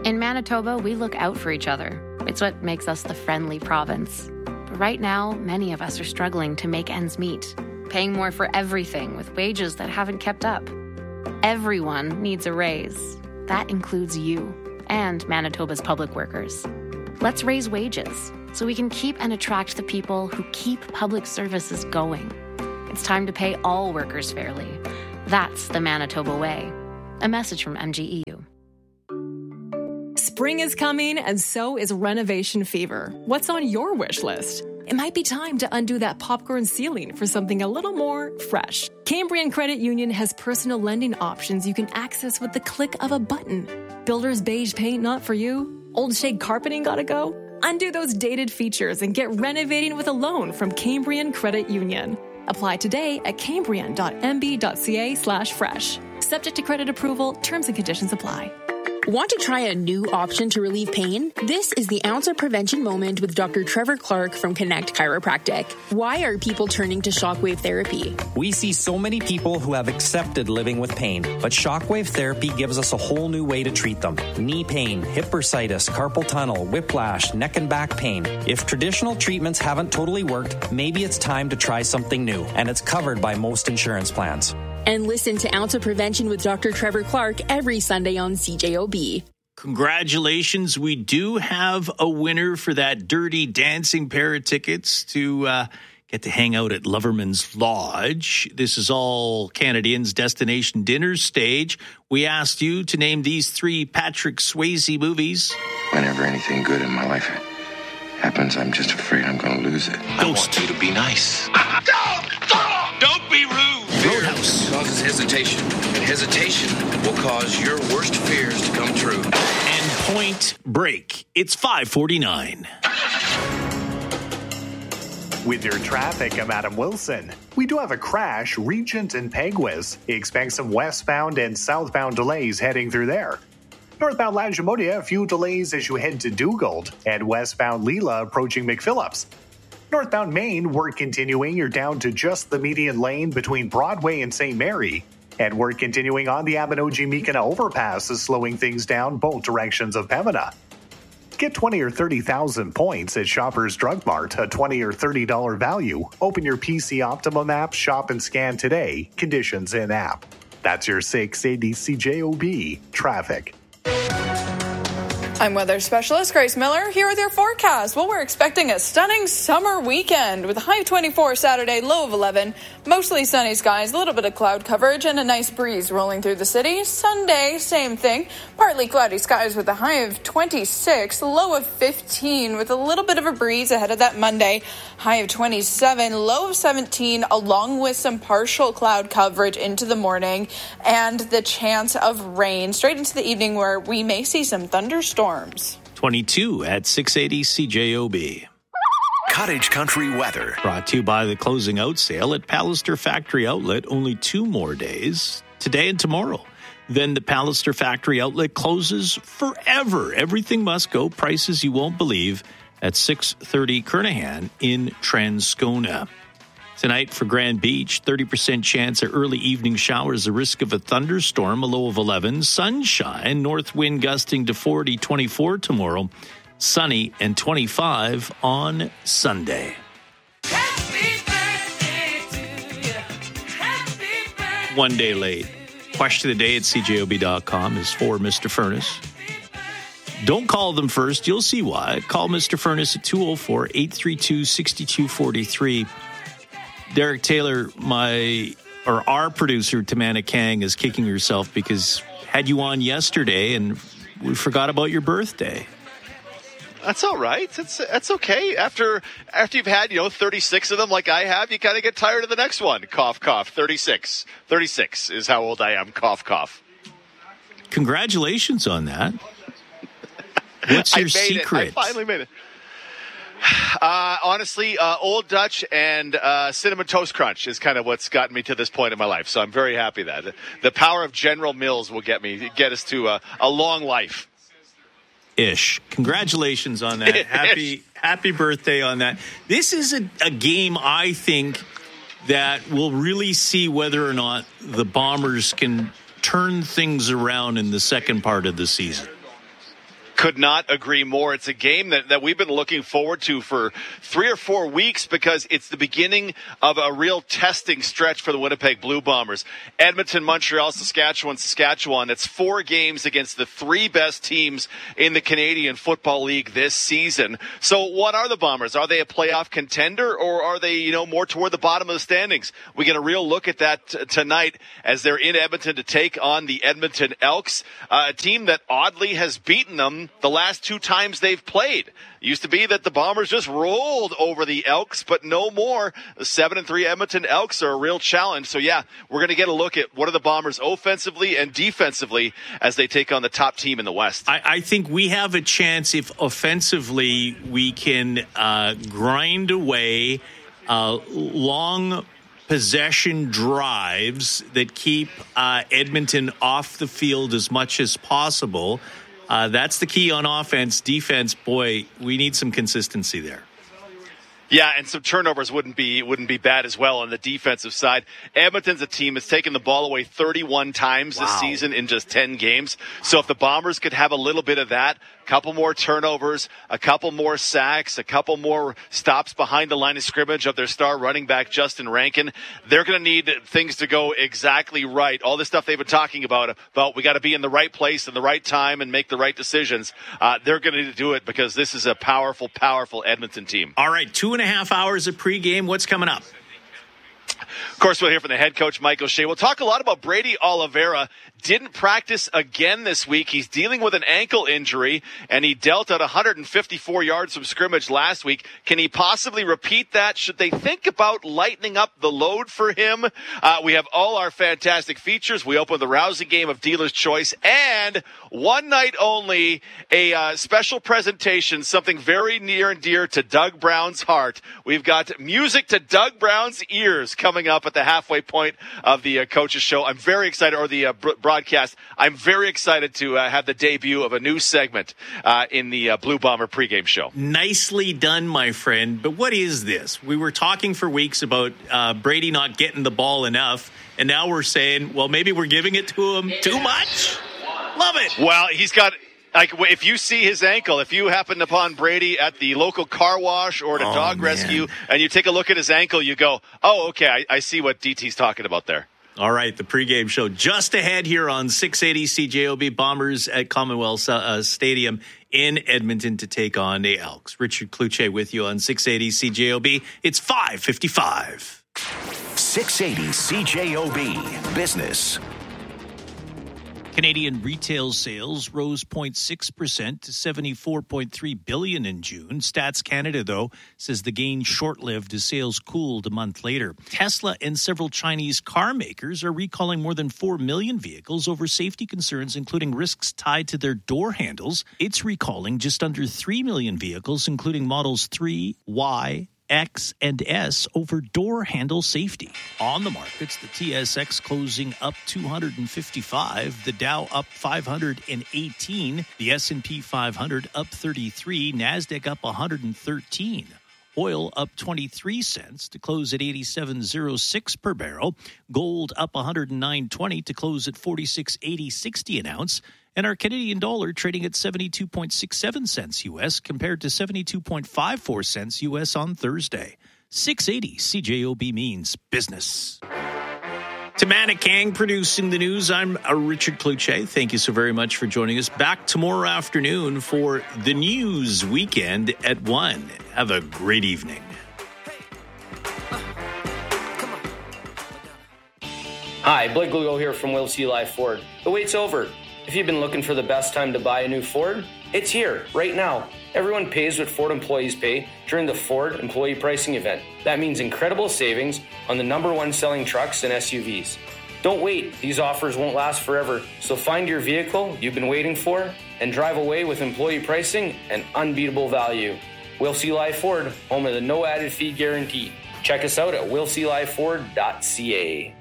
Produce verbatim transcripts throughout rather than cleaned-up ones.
In Manitoba, we look out for each other. It's what makes us the friendly province. But right now, many of us are struggling to make ends meet, paying more for everything with wages that haven't kept up. Everyone needs a raise. That includes you and Manitoba's public workers. Let's raise wages so we can keep and attract the people who keep public services going. It's time to pay all workers fairly. That's the Manitoba way. A message from M G E U. Spring is coming, and so is renovation fever. What's on your wish list? It might be time to undo that popcorn ceiling for something a little more fresh. Cambrian Credit Union has personal lending options you can access with the click of a button. Builder's beige paint not for you? Old shade carpeting gotta go? Undo those dated features and get renovating with a loan from Cambrian Credit Union. Apply today at cambrian.mb.ca slash fresh. Subject to credit approval, terms and conditions apply. Want to try a new option to relieve pain? This is the Ounce of Prevention Moment with Doctor Trevor Clark from Connect Chiropractic. Why are people turning to shockwave therapy? We see so many people who have accepted living with pain, but shockwave therapy gives us a whole new way to treat them. Knee pain, hip bursitis, carpal tunnel, whiplash, neck and back pain. If traditional treatments haven't totally worked, maybe it's time to try something new, and it's covered by most insurance plans. And listen to Ounce of Prevention with Doctor Trevor Clark every Sunday on C J O B. Congratulations. We do have a winner for that Dirty Dancing pair of tickets to uh, get to hang out at Loverman's Lodge. This is all Canadians Destination Dinner stage. We asked you to name these three Patrick Swayze movies. Whenever anything good in my life happens, I'm just afraid I'm going to lose it. Ghost. I want you to be nice. Don't, don't be rude. Roadhouse. Fear causes hesitation, and hesitation will cause your worst fears to come true. And Point Break. It's five forty-nine. With your traffic, I'm Adam Wilson. We do have a crash, Regent and Peguis. Expect some westbound and southbound delays heading through there. Northbound Lagimodia, a few delays as you head to Dugald, and westbound Leela approaching McPhillips. Northbound Maine, work continuing. You're down to just the median lane between Broadway and Saint Mary. And work continuing on the Abinogi-Mekina overpass is slowing things down both directions of Pembina. Get twenty or thirty thousand points at Shoppers Drug Mart, a twenty or thirty dollars value. Open your P C Optimum app, shop and scan today. Conditions in app. That's your six eighty C J O B traffic. I'm weather specialist Grace Miller here with your forecast. Well, we're expecting a stunning summer weekend with a high of twenty-four Saturday, low of eleven. Mostly sunny skies, a little bit of cloud coverage, and a nice breeze rolling through the city. Sunday, same thing. Partly cloudy skies with a high of twenty-six, low of fifteen, with a little bit of a breeze ahead of that Monday. High of twenty-seven, low of seventeen, along with some partial cloud coverage into the morning and the chance of rain straight into the evening where we may see some thunderstorms. twenty-two at six eighty C J O B. Cottage Country weather. Brought to you by the closing out sale at Pallister Factory Outlet. Only two more days, today and tomorrow. Then the Pallister Factory Outlet closes forever. Everything must go. Prices you won't believe at six thirty Kernahan in Transcona. Tonight for Grand Beach, thirty percent chance of early evening showers, the risk of a thunderstorm, a low of eleven. Sunshine, north wind gusting to forty, twenty-four tomorrow. Sunny and twenty-five on Sunday. Happy birthday to you. Happy birthday. One day late. Question of the day at C J O B dot com is for Mister Furness. Don't call them first. You'll see why. Call Mister Furness at two oh four, eight three two, six two four three. Derek Taylor, my or our producer, Tamana Kang, is kicking herself because had you on yesterday and we forgot about your birthday. That's all right. That's that's okay. After after you've had, you know, thirty-six of them like I have, you kind of get tired of the next one. Cough, cough. thirty-six. thirty-six is how old I am. Cough, cough. Congratulations on that. What's your I made secret? It. I finally made it. Uh, honestly, uh, Old Dutch and uh, Cinnamon Toast Crunch is kind of what's gotten me to this point in my life. So I'm very happy that the power of General Mills will get me get us to a, a long life. Ish. Congratulations on that. Happy happy birthday on that. This is a, a game, I think, that will really see whether or not the Bombers can turn things around in the second part of the season. Could not agree more. It's a game that, that we've been looking forward to for three or four weeks because it's the beginning of a real testing stretch for the Winnipeg Blue Bombers. Edmonton, Montreal, Saskatchewan, Saskatchewan. It's four games against the three best teams in the Canadian Football League this season. So what are the Bombers? Are they a playoff contender, or are they, you know, more toward the bottom of the standings? We get a real look at that t- tonight as they're in Edmonton to take on the Edmonton Elks, uh, a team that oddly has beaten them the last two times they've played. It used to be that the Bombers just rolled over the Elks, but no more. The seven and three Edmonton Elks are a real challenge. So yeah, we're going to get a look at what are the Bombers offensively and defensively as they take on the top team in the West. I, I think we have a chance if offensively we can uh, grind away uh, long possession drives that keep uh, Edmonton off the field as much as possible. Uh, that's the key on offense. Defense, boy, we need some consistency there. Yeah, and some turnovers wouldn't be wouldn't be bad as well on the defensive side. Edmonton's a team that's taken the ball away thirty-one times this wow. season in just ten games. So if the Bombers could have a little bit of that, a couple more turnovers, a couple more sacks, a couple more stops behind the line of scrimmage of their star running back, Justin Rankin, they're going to need things to go exactly right. All this stuff they've been talking about, about we got to be in the right place in the right time and make the right decisions. Uh, they're going to do it because this is a powerful, powerful Edmonton team. All right, two and a half hours of pregame. What's coming up? Of course, we'll hear from the head coach, Mike O'Shea. We'll talk a lot about Brady Oliveira. Didn't practice again this week. He's dealing with an ankle injury, and he dealt at one hundred fifty-four yards from scrimmage last week. Can he possibly repeat that? Should they think about lightening up the load for him? Uh, we have all our fantastic features. We open the rousing game of Dealer's Choice, and one night only, a uh, special presentation, something very near and dear to Doug Brown's heart. We've got music to Doug Brown's ears coming up at the halfway point of the uh, coach's show. I'm very excited, or the uh, br- broadcast. I'm very excited to uh, have the debut of a new segment uh, in the uh, Blue Bomber pregame show. Nicely done, my friend. But what is this? We were talking for weeks about uh, Brady not getting the ball enough, and now we're saying, well, maybe we're giving it to him too much? Love it. Well, he's got... Like, if you see his ankle, if you happen upon Brady at the local car wash or at a oh, dog man. rescue, and you take a look at his ankle, you go, oh, okay, I, I see what D T's talking about there. All right, the pregame show just ahead here on six eighty C J O B. Bombers at Commonwealth uh, Stadium in Edmonton to take on the Elks. Richard Cloutier with you on six eighty C J O B. It's five fifty-five. six eighty C J O B Business. Canadian retail sales rose zero point six percent to seventy-four point three billion dollars in June. Stats Canada, though, says the gain short-lived as sales cooled a month later. Tesla and several Chinese car makers are recalling more than four million vehicles over safety concerns, including risks tied to their door handles. It's recalling just under three million vehicles, including Models three, Y, X and S over door handle safety. On the markets, the T S X closing up two hundred fifty-five, the Dow up five hundred eighteen, the S and P five hundred up thirty-three, NASDAQ up one hundred thirteen. Oil up twenty-three cents to close at eighty-seven oh six per barrel. Gold up one hundred nine twenty to close at forty-six eighty sixty an ounce. And our Canadian dollar trading at seventy-two point six seven cents U S compared to seventy-two point five four cents U S on Thursday. six eighty C J O B means business. Tamana Kang producing the news. I'm uh, Richard Cloutier. Thank you so very much for joining us. Back tomorrow afternoon for the News Weekend at one. Have a great evening. Hi, Blake Lugo here from Will C. Life Ford. The wait's over. If you've been looking for the best time to buy a new Ford, it's here, right now. Everyone pays what Ford employees pay during the Ford Employee Pricing Event. That means incredible savings on the number one selling trucks and S U Vs. Don't wait. These offers won't last forever. So find your vehicle you've been waiting for and drive away with employee pricing and unbeatable value. Will C. Life Ford, home of the no added fee guarantee. Check us out at will c life ford dot c a.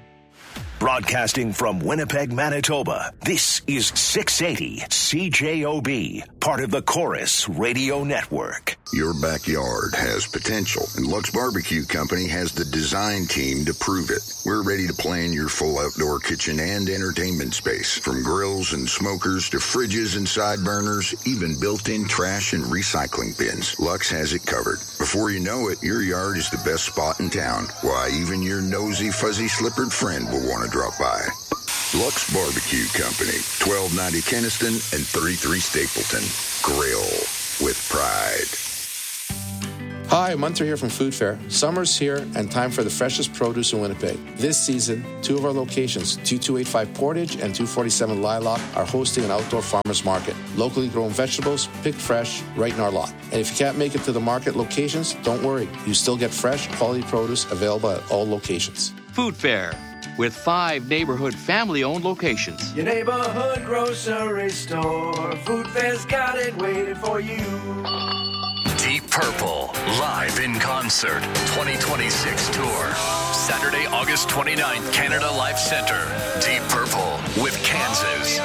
Broadcasting from Winnipeg, Manitoba, this is six eighty C J O B. part of the Chorus Radio Network. Your backyard has potential, and Lux Barbecue Company has the design team to prove it. We're ready to plan your full outdoor kitchen and entertainment space, from grills and smokers to fridges and side burners, even built-in trash and recycling bins. Lux has it covered. Before you know it, your yard is the best spot in town. Why, even your nosy, fuzzy-slippered friend will want to drop by. Lux Barbecue Company, twelve ninety Keniston and thirty-three Stapleton. Grill with pride. Hi, Munter here from Food Fair. Summer's here and time for the freshest produce in Winnipeg. This season, two of our locations, two two eight five Portage and two forty-seven Lilac, are hosting an outdoor farmers market. Locally grown vegetables, picked fresh, right in our lot. And if you can't make it to the market locations, don't worry. You still get fresh, quality produce available at all locations. Food Fair, with five neighborhood family-owned locations. Your neighborhood grocery store. Food Fair's got it waiting for you. Deep Purple, live in concert, twenty twenty-six tour. Saturday, August twenty-ninth, Canada Life Center. Deep Purple with Kansas.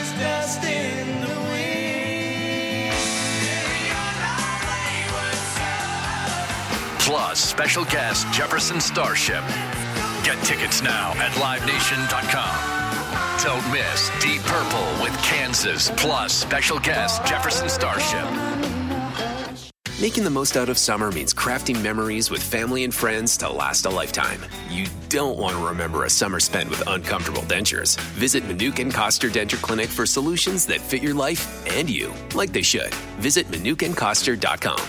Plus, special guest Jefferson Starship. Get tickets now at live nation dot com. Don't miss Deep Purple with Kansas, plus special guest Jefferson Starship. Making the most out of summer means crafting memories with family and friends to last a lifetime. You don't want to remember a summer spent with uncomfortable dentures. Visit Manukin Koster Denture Clinic for solutions that fit your life and you, like they should. Visit manukin koster dot com.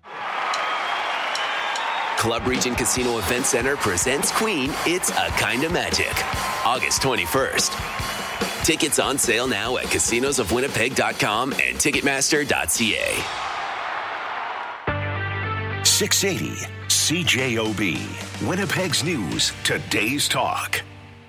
Club Region Casino Event Center presents Queen, It's a Kind of Magic, August twenty-first. Tickets on sale now at casinos of winnipeg dot com and ticketmaster dot c a. six eighty C J O B, Winnipeg's News, Today's Talk.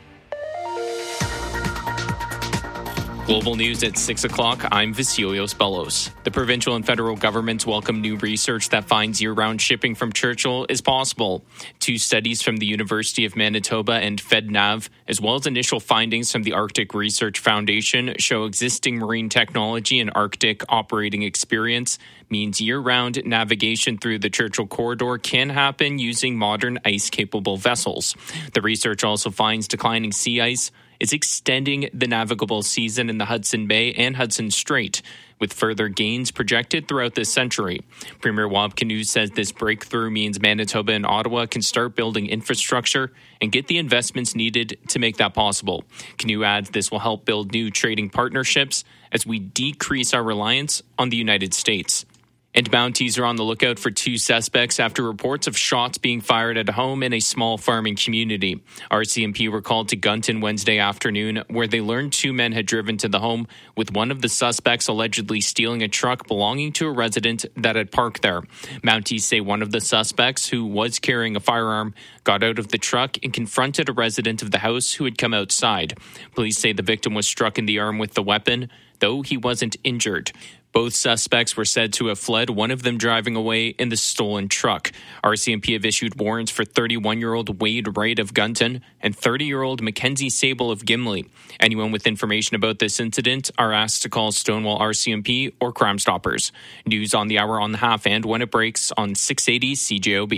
Global news at six o'clock. I'm Vasilios Bellos. The provincial and federal governments welcome new research that finds year-round shipping from Churchill is possible. Two studies from the University of Manitoba and FedNav, as well as initial findings from the Arctic Research Foundation, show existing marine technology and Arctic operating experience means year-round navigation through the Churchill corridor can happen using modern ice-capable vessels. The research also finds declining sea ice is extending the navigable season in the Hudson Bay and Hudson Strait, with further gains projected throughout this century. Premier Wab Kinew says this breakthrough means Manitoba and Ottawa can start building infrastructure and get the investments needed to make that possible. Kinew adds this will help build new trading partnerships as we decrease our reliance on the United States. And Mounties are on the lookout for two suspects after reports of shots being fired at a home in a small farming community. R C M P were called to Gunton Wednesday afternoon, where they learned two men had driven to the home, with one of the suspects allegedly stealing a truck belonging to a resident that had parked there. Mounties say one of the suspects, who was carrying a firearm, got out of the truck and confronted a resident of the house who had come outside. Police say the victim was struck in the arm with the weapon, though he wasn't injured. Both suspects were said to have fled, one of them driving away in the stolen truck. R C M P have issued warrants for thirty-one-year-old Wade Wright of Gunton and thirty-year-old Mackenzie Sable of Gimli. Anyone with information about this incident are asked to call Stonewall R C M P or Crime Stoppers. News on the hour on the half and when it breaks on six eighty C J O B.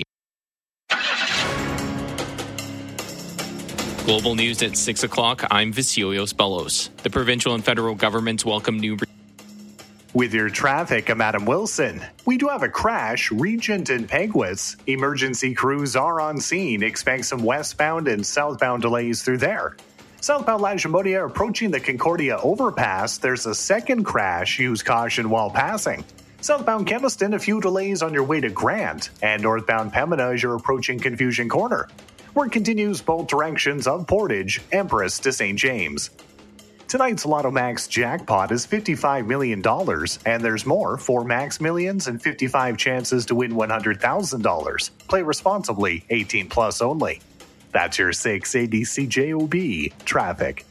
Global news at six o'clock. I'm Vasilios Bellos. The provincial and federal governments welcome new... With your traffic, I'm Adam Wilson. We do have a crash, Regent and Peguis. Emergency crews are on scene. Expect some westbound and southbound delays through there. Southbound Lagimodia approaching the Concordia overpass. There's a second crash. Use caution while passing. Southbound Keniston, a few delays on your way to Grant. And northbound Pembina as you're approaching Confusion Corner. Work continues both directions of Portage, Empress to Saint James. Tonight's Lotto Max jackpot is fifty-five million dollars, and there's more, four Max Millions and fifty-five chances to win one hundred thousand dollars. Play responsibly, eighteen plus only. That's your six eighty C J O B traffic.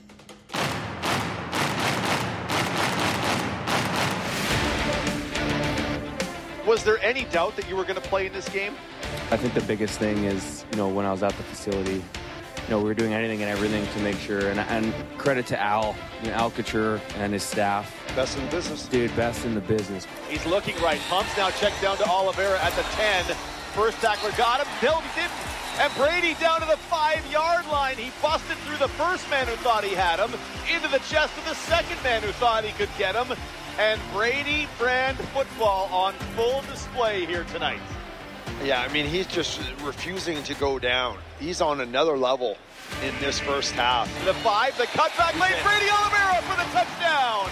Was there any doubt that you were going to play in this game? I think the biggest thing is, you know, when I was at the facility, you know, we were doing anything and everything to make sure. And, and credit to Al, you know, Al Couture and his staff. Best in the business. Dude, best in the business. He's looking right. Pumps now checked down to Oliveira at the ten. First tackler got him. No, he didn't. And Brady down to the five-yard line. He busted through the first man who thought he had him, into the chest of the second man who thought he could get him. And Brady brand football on full display here tonight. Yeah, I mean, he's just refusing to go down. He's on another level in this first half. The five, the cutback lane, Brady Oliveira for the touchdown.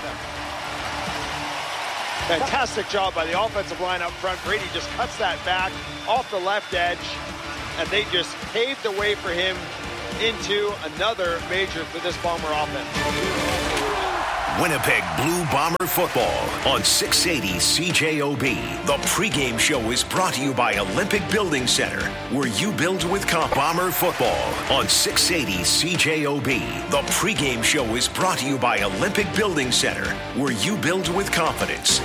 Fantastic job by the offensive line up front. Brady just cuts that back off the left edge, and they just paved the way for him into another major for this Bomber offense. Winnipeg Blue Bomber football on six eighty C J O B. The pregame show is brought to you by Olympic Building Center, where you build with comp. Bomber football on six eighty C J O B. The pregame show is brought to you by Olympic Building Center, where you build with confidence.